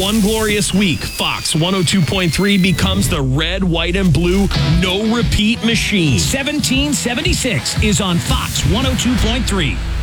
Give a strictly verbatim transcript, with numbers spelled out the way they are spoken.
one glorious week, Fox one oh two point three becomes the red, white, and blue no-repeat machine. seventeen seventy-six is on Fox one oh two point three.